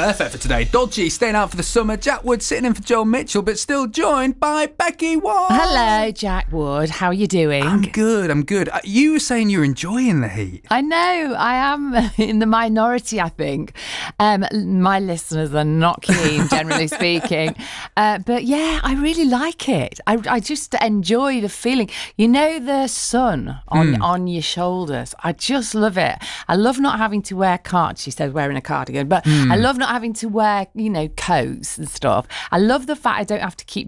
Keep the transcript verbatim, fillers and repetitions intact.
Perfect for today. Dodgy staying out for the summer. Jack Wood sitting in for Joel Mitchell, but still joined by Becky Wall. Hello, Jack Wood. How are you doing? I'm good, I'm good. Uh, you were saying you're enjoying the heat. I know, I am in the minority, I think. Um, my listeners are not keen, generally speaking. Uh, but yeah, I really like it. I, I just enjoy the feeling. You know, the sun on, mm. on your shoulders. I just love it. I love not having to wear card. She said wearing a cardigan, but mm. I love not having to wear, you know, coats and stuff. I love the fact I don't have to keep